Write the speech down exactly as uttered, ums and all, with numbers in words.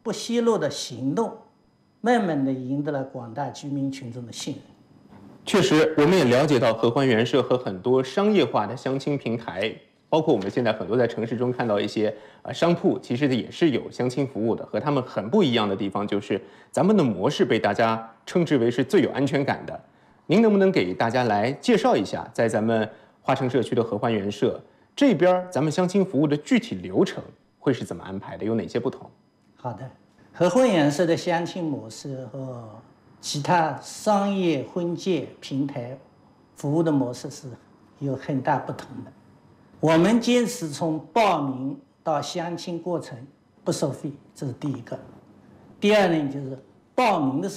不泄露的行动，慢慢的赢得了广大居民群众的信任。 确实，我们也了解到合欢园社和很多商业化的相亲平台，包括我们现在很多在城市中看到一些呃商铺，其实也是有相亲服务的。和他们很不一样的地方就是，咱们的模式被大家称之为是最有安全感的。您能不能给大家来介绍一下，在咱们花城社区的合欢园社这边，咱们相亲服务的具体流程会是怎么安排的？有哪些不同？ 好的，合欢园社的相亲模式和其他商业婚介平台服务的模式是有很大不同的。我们坚持从报名到相亲过程不收费，这是第一个。第二呢，就是报名的时候